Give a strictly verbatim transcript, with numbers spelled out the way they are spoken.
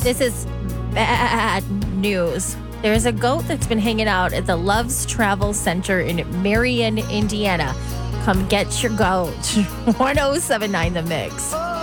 This is bad news. There's a goat that's been hanging out at the Love's Travel Center in Marion, Indiana. Come get your goat. one oh seven nine The Mix.